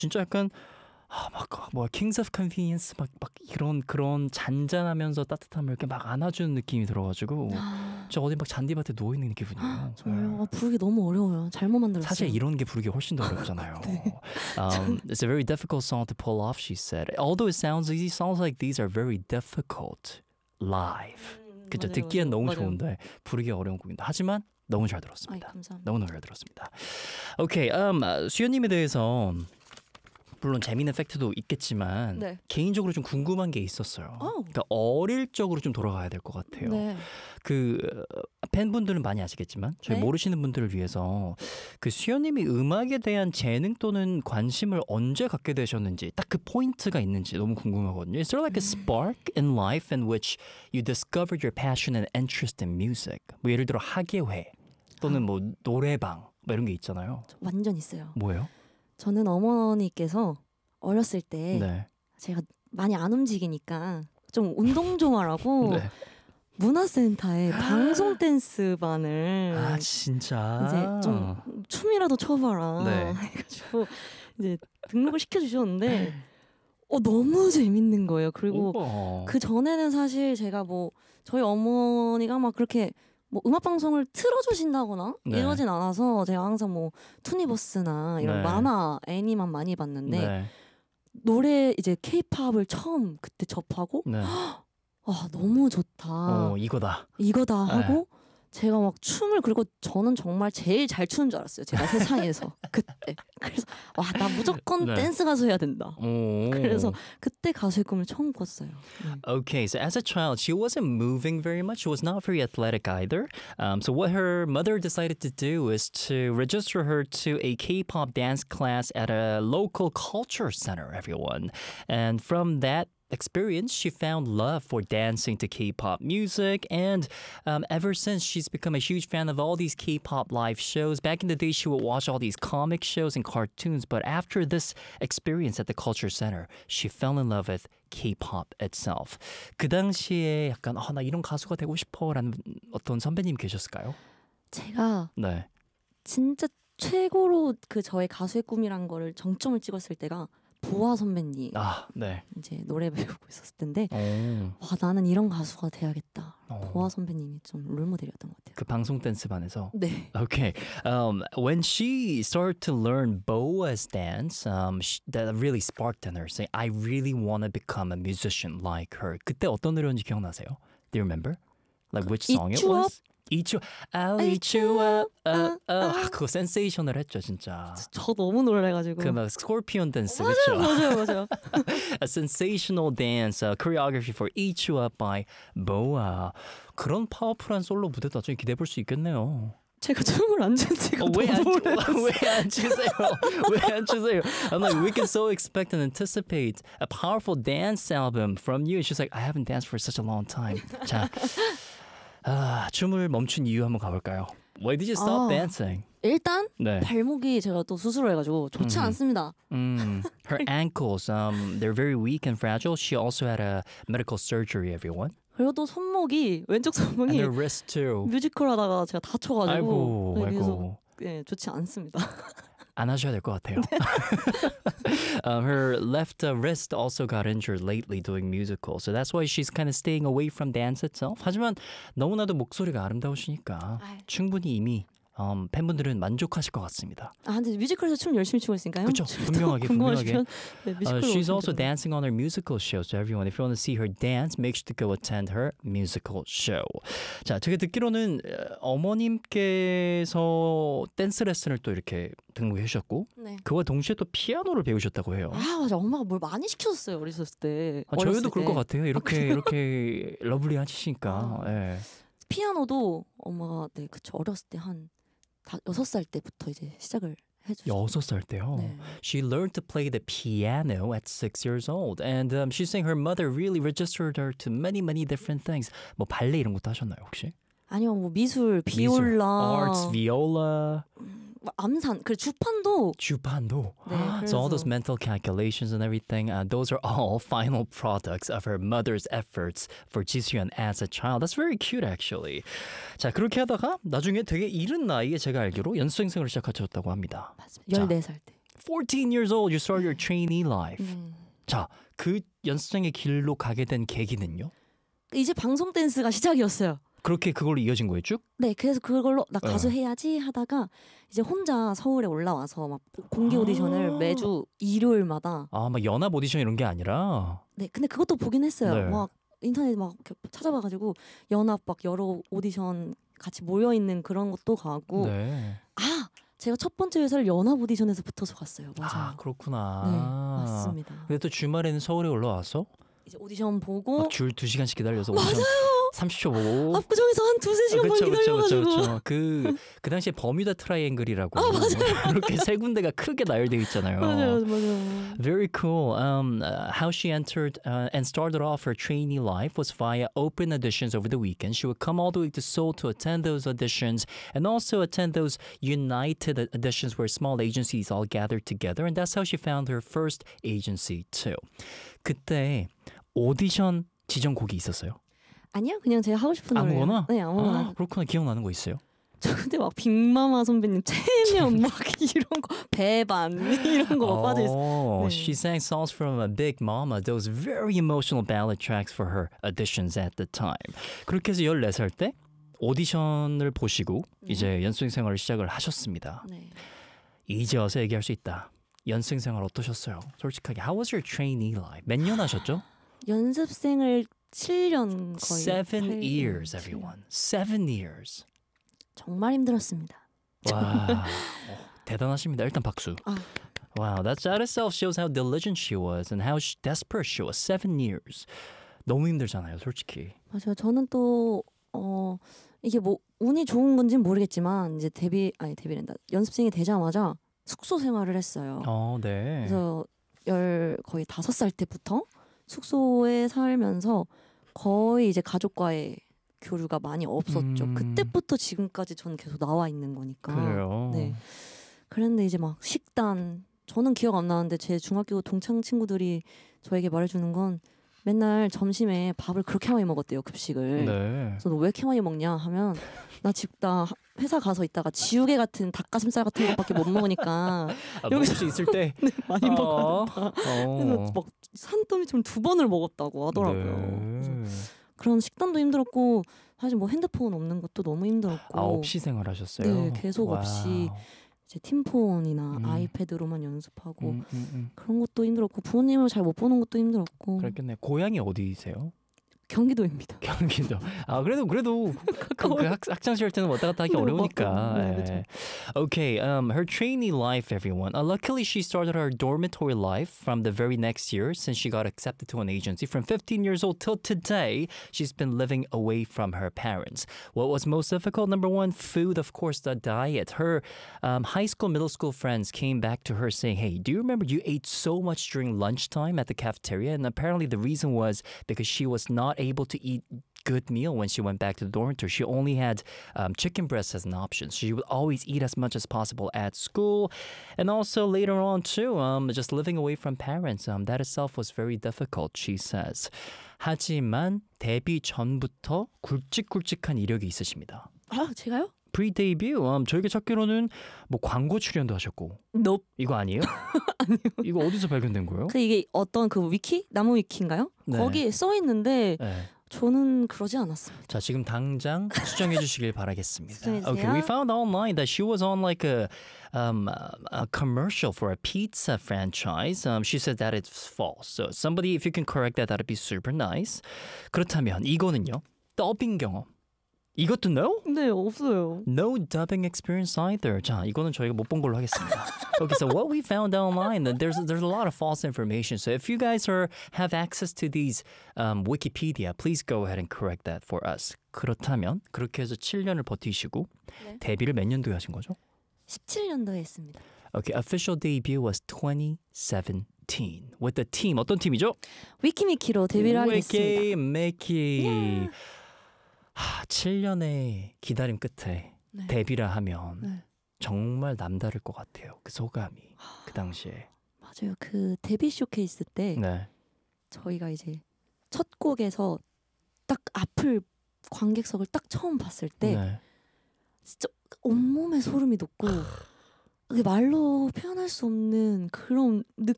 진짜 약간 막 Kings of Convenience 막 이런 그런 잔잔하면서 따뜻함을 이렇게 막 안아주는 느낌이 들어가지고 저 어디 막 잔디밭에 누워 있는 기분이에요. 정말요? 부르기 너무 어려워요. 잘못 만들었어요. 사실 이런 게 부르기 훨씬 더 어렵잖아요. 네. It's a very difficult song to pull off, she said. Although it sounds easy, songs like these are very difficult live. 그죠? 맞아요, 듣기엔 맞아요. 너무 맞아요. 좋은데 부르기 어려운 곡인데 하지만 너무 잘 들었습니다. 감사합니다. 너무너무 잘 들었습니다. 오케이, 수연님에 대해서 물론 재미있는 팩트도 있겠지만 네. 개인적으로 좀 궁금한 게 있었어요. 그러니까 어릴 적으로 좀 돌아가야 될 것 같아요. 네. 그 팬분들은 많이 아시겠지만 저희 네. 모르시는 분들을 위해서 그 수연님이 음악에 대한 재능 또는 관심을 언제 갖게 되셨는지 딱 그 포인트가 있는지 너무 궁금하거든요. Is there like a spark in life in which you discovered your passion and interest in music? 뭐 예를 들어 학예회 또는 뭐 노래방 뭐 이런 게 있잖아요. 완전 있어요. 뭐예요? 저는 어머니께서 어렸을 때 네. 제가 많이 안 움직이니까 좀 운동 좀 하라고 네. 문화센터에 방송 댄스 반을 아 진짜. 이제 좀 춤이라도 춰봐라 네. 해가지고 이제 등록을 시켜주셨는데 너무 재밌는 거예요. 그리고 우와. 그 전에는 사실 제가 뭐 저희 어머니가 막 그렇게 뭐 음악 방송을 틀어주신다거나 네. 이러진 않아서 제가 항상 뭐 투니버스나 이런 네. 만화 애니만 많이 봤는데 네. 노래 이제 케이팝을 처음 그때 접하고 네. 너무 좋다 이거다. 이거다 하고 제가 막 춤을 그리고 저는 정말 제일 잘 추는 줄 알았어요. 제가 세상에서 그때 그래서 나 무조건 네. 댄스 가수 해야 된다. 오. 그래서 그때 가수의 꿈을 처음 꿨어요. Okay, so as a child, she wasn't moving very much. She was not very athletic either. So what her mother decided to do is to register her to a K-pop dance class at a local culture center, everyone. And from that experience, she found love for dancing to K-pop music, and ever since she's become a huge fan of all these K-pop live shows. Back in the day, she would watch all these comic shows and cartoons, but after this experience at the Culture Center, she fell in love with K-pop itself. 그 당시에 약간 나 이런 가수가 되고 싶어라는 어떤 선배님 계셨을까요? 제가 네. 진짜 최고로 그 저의 가수의 꿈이란 거를 정점을 찍었을 때가 보아 선배님 네. 이제 노래 배우고 있었을 텐데 오. 나는 이런 가수가 돼야겠다. 오. 보아 선배님이 좀 롤모델이었던 것 같아요. 그 방송 댄스반에서. 네. Okay. When she started to learn Boa's dance, that really sparked in her, saying, I really want to become a musician like her. 그때 어떤 노래인지 기억나세요? Do you remember? Like which song it was? Eat you, I'll eat you up. 그거 센세이셔널 했죠, 진짜. 저 너무 놀래가지고. 그 막 스콜피온 댄스, 맞아요. A sensational dance choreography for Eat You Up by Boa. 그런 파워풀한 솔로 무대도 나중에 기대해 볼 수 있겠네요. 제가 춤을 안 춘 지가 너무 오래됐어요. 왜안 추세요? 왜 안 추세요? I'm like, we can so expect and anticipate a powerful dance album from you. And she's like, I haven't danced for such a long time. 자, 춤을 멈춘 이유 한번 가볼까요? Why did you stop dancing? 일단 네. 발목이 제가 또 수술을 해가지고 좋지 않습니다. Her ankles, they're very weak and fragile. She also had a medical surgery, everyone. 그리고 또 손목이 왼쪽 And 손목이 her wrist too. 뮤지컬 하다가 제가 다쳐가지고 아이고. 그래서 좋지 않습니다. 안 하셔야 될 것 같아요. Her left wrist also got injured lately doing musicals. So that's why she's kind of staying away from dance itself. 하지만 너무나도 목소리가 아름다우시니까 충분히 이미 팬분들은 만족하실 것 같습니다. 근데 뮤지컬에서 춤 열심히 추고 있으니까요. 그렇죠. 분명하게. 네, She's also dancing on her musical show. So everyone, if you want to see her dance, make sure to go attend her musical show. 자, 제가 듣기로는 어머님께서 댄스 레슨을 또 이렇게 등록해 주셨고 네. 그와 동시에 또 피아노를 배우셨다고 해요. 맞아. 엄마가 뭘 많이 시켰어요. 어렸을 때. 저희도 그럴 것 같아요. 이렇게 러블리하시니까. 네. 피아노도 엄마가 그쵸. 어렸을 때 한 6살 때부터 이제 시작을 해주셨어요. 6살 때요. 네. She learned to play the piano at 6 years old. And she's saying her mother really registered her to many different things. 뭐 발레 이런 것도 하셨나요, 혹시? 아니요. 뭐 미술, 비올라, arts, viola, 암산, 그리고 주판도. 주판도. 네, So all those mental calculations and everything, those are all final products of her mother's efforts for 지수연 as a child. That's very cute, actually. 자, 그렇게 하다가 나중에 되게 이른 나이에 제가 알기로 연습생을 시작하셨다고 합니다. 맞습니다. 14살 때. 14 years old, you started your trainee life. 네. 자, 그 연습생의 길로 가게 된 계기는요? 이제 방송 댄스가 시작이었어요. 그렇게 그걸로 이어진 거예요, 쭉? 네, 그래서 그걸로 나 가수 해야지 하다가 이제 혼자 서울에 올라와서 막 공개 오디션을 매주 일요일마다. 아, 막 연합 오디션 이런 게 아니라. 네, 근데 그것도 보긴 했어요. 네. 막 인터넷 막 이렇게 찾아봐가지고 연합 막 여러 오디션 같이 모여 있는 그런 것도 가고. 네. 아, 제가 첫 번째 회사를 연합 오디션에서 붙어서 갔어요. 맞아요. 아, 그렇구나. 네, 맞습니다. 근데 또 주말에는 서울에 올라와서 이제 오디션 보고 줄 2시간씩 기다려서 맞아요. 오디션 30초 보고. 압구정에서 한 2-3시간 반 기다려가지고. 그 당시에 버뮤다 트라이앵글이라고 그렇게 세 군데가 크게 나열되어 있잖아요. 맞아요. Very cool. How she entered and started off her trainee life was via open auditions over the weekend. She would come all the way to Seoul to attend those auditions and also attend those united auditions where small agencies all gathered together. And that's how she found her first agency too. 그때 오디션 지정곡이 있었어요? 아니요, 그냥 제가 하고 싶은 노래. 아무거나? 네, 아무거나. 아, 그렇구나. 기억나는 거 있어요? 저 근데 막 빅마마 선배님 체면 막 이런 거 배반 이런 거 막 빠져 있어. Oh, 네. she sang songs from Big Mama, those very emotional ballad tracks for her auditions at the time. 그렇게 해서 14살 때 오디션을 보시고 이제 연습생 생활을 시작을 하셨습니다. 네. 이제 와서 얘기할 수 있다. 연습생 생활 어떠셨어요? 솔직하게. How was your trainee life? 몇 년 하셨죠? 연습생을 7년 거의. 7 years, everyone. 7 years. 정말 힘들었습니다. 와, 대단하십니다. 일단 박수. 아. Wow, that itself shows how diligent she was and how desperate she was. 7 years. 너무 힘들잖아요, 솔직히. 맞아요. 저는 또 이게 뭐 운이 좋은 건지는 모르겠지만 이제 데뷔랜다. 연습생이 되자마자 숙소 생활을 했어요. 네. 그래서 거의 5살 때부터 숙소에 살면서 거의 이제 가족과의 교류가 많이 없었죠. 그때부터 지금까지 저는 계속 나와 있는 거니까. 그래요. 네. 그런데 이제 막 식단 저는 기억 안 나는데 제 중학교 동창 친구들이 저에게 말해주는 건 맨날 점심에 밥을 그렇게 많이 먹었대요, 급식을. 네. 그래서 너 왜 이렇게 많이 먹냐 하면 나 회사 가서 있다가 지우개 같은 닭가슴살 같은 것밖에 못 먹으니까 먹을 수 있을 때 네, 많이 먹었다. 그래서 막 산더미처럼 2번을 먹었다고 하더라고요. 네. 그런 식단도 힘들었고 사실 뭐 핸드폰 없는 것도 너무 힘들었고. 없이 생활하셨어요? 네, 계속 와우. 없이 이제 팀폰이나 아이패드로만 연습하고 음. 그런 것도 힘들었고 부모님을 잘 못 보는 것도 힘들었고. 그렇겠네. 고향이 어디세요? 경기도입니다. 경기도. 아 그래도 그 학창 시절 때는 왔다 갔다 하기 네, 어려우니까. 네, 그렇죠. Okay, her trainee life, everyone. Luckily, she started her dormitory life from the very next year since she got accepted to an agency. From 15 years old till today, she's been living away from her parents. What was most difficult? Number one, food, of course, the diet. Her high school, middle school friends came back to her saying, hey, do you remember you ate so much during lunchtime at the cafeteria? And apparently the reason was because she was not able to eat good meal when she went back to the dormitory. She only had chicken breast as an option. She would always eat as much as possible at school. And also later on too, just living away from parents. That itself was very difficult, she says. 하지만 데뷔 전부터 굵직굵직한 이력이 있으십니다. 아, 제가요? 프리데뷔 저희가 찾기로는 뭐 광고 출연도 하셨고. Nope. 이거 아니에요? 아니요. 이거 어디서 발견된 거예요? 이게 어떤 그 위키? 나무 위키인가요? 네. 거기에 써 있는데 네. 저는 그러지 않았습니다. 자, 지금 당장 수정해 주시길 바라겠습니다. 수정해주세요. Okay, we found online that she was on like a commercial for a pizza franchise. She said that it's false. So somebody, if you can correct that, that'd be super nice. 그렇다면 이거는요? 더빙 경험. 이것도 no? 네, 없어요. No dubbing experience either. 자, 이거는 저희가 못 본 걸로 하겠습니다. Okay, so what we found online, there's a lot of false information. So if you guys have access to these Wikipedia, please go ahead and correct that for us. 그렇다면 그렇게 해서 7년을 버티시고 네. 데뷔를 몇 년도에 하신 거죠? 17년도에 했습니다. Okay, official debut was 2017 with the team. 어떤 팀이죠? 위키미키로 데뷔를 하게 됐습니다. 위키미키. 7년의 기다림 끝에 네. 데뷔를 하면 네. 정말 남다를 것 같아요. 그 소감이 그 당시에. 맞아요. 그 데뷔 쇼케이스 때 네. 저희가 이제 첫 곡에서 딱 앞을 관객석을 딱 처음 봤을 때 네. 진짜 온몸에 소름이 돋고 그게 말로 표현할 수 없는 그런